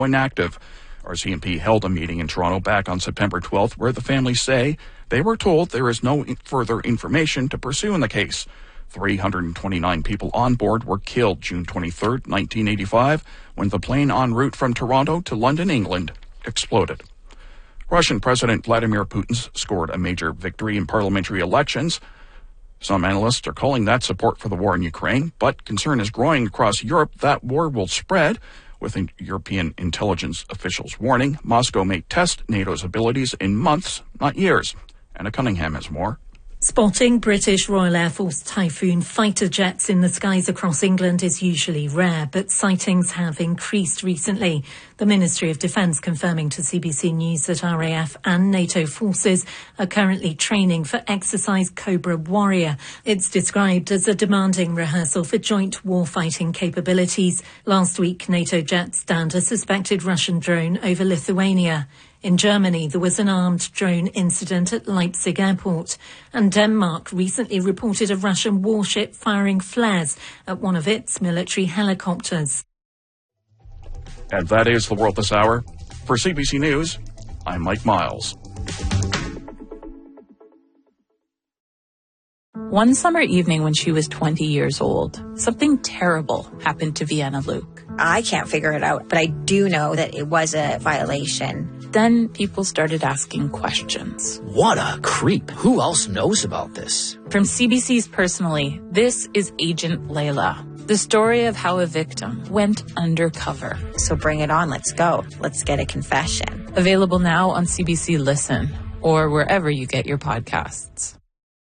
inactive. RCMP held a meeting in Toronto back on September 12th where the families say they were told there is no further information to pursue in the case. 329 people on board were killed June 23, 1985, when the plane en route from Toronto to London, England, exploded. Russian President Vladimir Putin scored a major victory in parliamentary elections. Some analysts are calling that support for the war in Ukraine, but concern is growing across Europe that war will spread, with European intelligence officials warning Moscow may test NATO's abilities in months, not years. Anna Cunningham has more. Spotting British Royal Air Force Typhoon fighter jets in the skies across England is usually rare, but sightings have increased recently. The Ministry of Defence confirming to CBC News that RAF and NATO forces are currently training for Exercise Cobra Warrior. It's described as a demanding rehearsal for joint warfighting capabilities. Last week, NATO jets downed a suspected Russian drone over Lithuania. In Germany, there was an armed drone incident at Leipzig airport. And Denmark recently reported a Russian warship firing flares at one of its military helicopters. And that is the world this hour. For CBC News, I'm Mike Miles. One summer evening when she was 20 years old, something terrible happened to Vienna Luke. I can't figure it out, but I do know that it was a violation. Then people started asking questions. What a creep. Who else knows about this? From CBC's Personally, this is Agent Layla, the story of how a victim went undercover. So bring it on. Let's go. Let's get a confession. Available now on CBC Listen or wherever you get your podcasts.